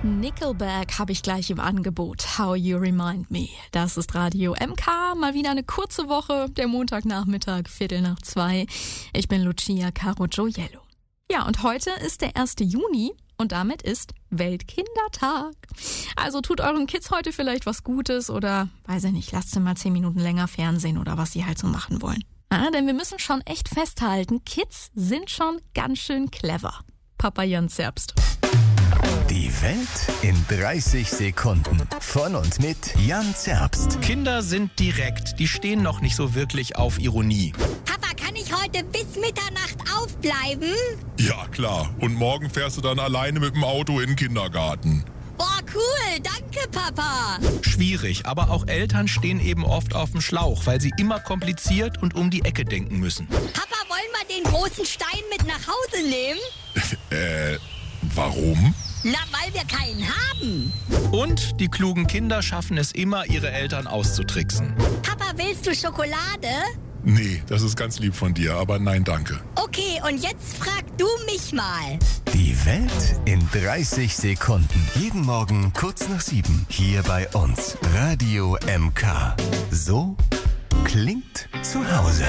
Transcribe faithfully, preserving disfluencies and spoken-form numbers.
Nickelback habe ich gleich im Angebot. How You Remind Me. Das ist Radio M K. Mal wieder eine kurze Woche. Der Montagnachmittag, Viertel nach zwei. Ich bin Lucia Caro Gioiello. Ja, und heute ist der erste Juni und damit ist Weltkindertag. Also tut euren Kids heute vielleicht was Gutes oder, weiß ich nicht, lasst sie mal zehn Minuten länger Fernsehen oder was sie halt so machen wollen. Ah, denn wir müssen schon echt festhalten, Kids sind schon ganz schön clever. Papa Jan Zerbst. Die Welt in dreißig Sekunden. Von und mit Jan Zerbst. Kinder sind direkt. Die stehen noch nicht so wirklich auf Ironie. Papa, kann ich heute bis Mitternacht aufbleiben? Ja, klar. Und morgen fährst du dann alleine mit dem Auto in den Kindergarten. Boah, cool. Danke, Papa. Schwierig, aber auch Eltern stehen eben oft auf dem Schlauch, weil sie immer kompliziert und um die Ecke denken müssen. Papa, wollen wir den großen Stein mit nach Hause nehmen? äh, warum? Na, weil wir keinen haben. Und die klugen Kinder schaffen es immer, ihre Eltern auszutricksen. Papa, willst du Schokolade? Nee, das ist ganz lieb von dir, aber nein, danke. Okay, und jetzt frag du mich mal. Die Welt in dreißig Sekunden. Jeden Morgen kurz nach sieben. Hier bei uns. Radio M K. So klingt zu Hause.